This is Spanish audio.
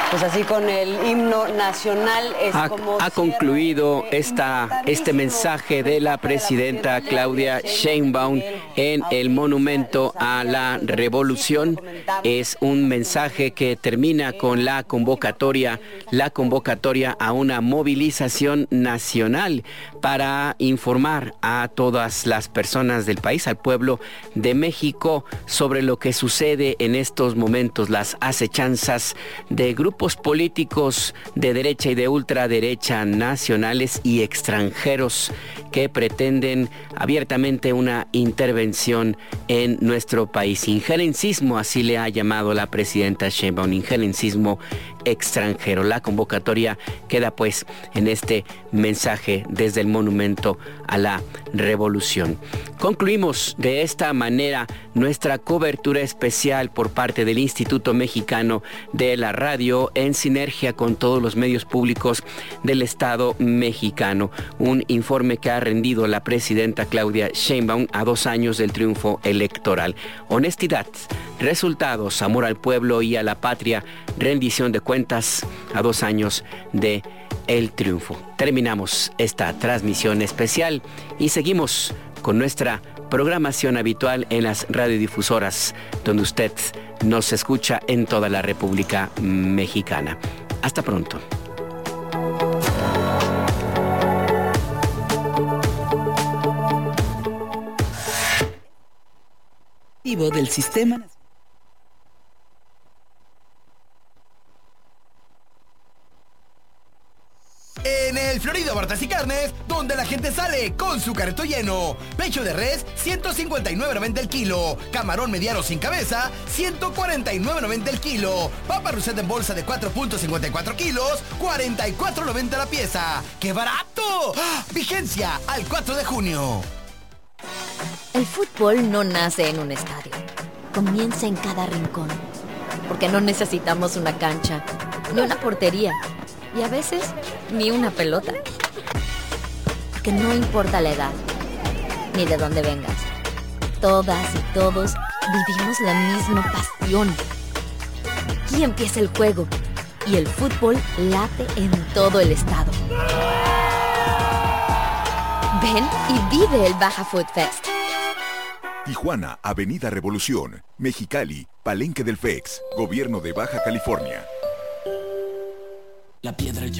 Pues así con el himno nacional ha concluido este mensaje de la presidenta Claudia Sheinbaum en el Monumento a la Revolución. Es un mensaje que termina con la convocatoria a una movilización nacional para informar a todas las personas del país, al pueblo de México, sobre lo que sucede en estos momentos, las acechanzas de grupos políticos de derecha y de ultraderecha, nacionales y extranjeros, que pretenden abiertamente una intervención en nuestro país. Injerencismo, así le ha llamado la presidenta Sheinbaum, injerencismo extranjero. La convocatoria queda pues en este mensaje desde el Monumento a la Revolución. Concluimos de esta manera nuestra cobertura especial por parte del Instituto Mexicano de la Radio, en sinergia con todos los medios públicos del Estado mexicano. Un informe que ha rendido la presidenta Claudia Sheinbaum a 2 años del triunfo electoral. Honestidad, resultados, amor al pueblo y a la patria, rendición de cuentas a 2 años de el triunfo. Terminamos esta transmisión especial y seguimos con nuestra programación habitual en las radiodifusoras, donde usted nos escucha en toda la República Mexicana. Hasta pronto. Del sistema. En el Florido Bartas y Carnes, donde la gente sale con su carrito lleno. Pecho de res, $159.90 el kilo. Camarón mediano sin cabeza, $149.90 el kilo. Papa Rousset en bolsa de 4.54 kilos, $44.90 la pieza. ¡Qué barato! ¡Ah! Vigencia al 4 de junio. El fútbol no nace en un estadio. Comienza en cada rincón. Porque no necesitamos una cancha, ni una portería. Y a veces, ni una pelota. Porque no importa la edad, ni de dónde vengas. Todas y todos vivimos la misma pasión. Aquí empieza el juego y el fútbol late en todo el estado. Ven y vive el Baja Food Fest. Tijuana, Avenida Revolución. Mexicali, Palenque del FEX. Gobierno de Baja California. La piedra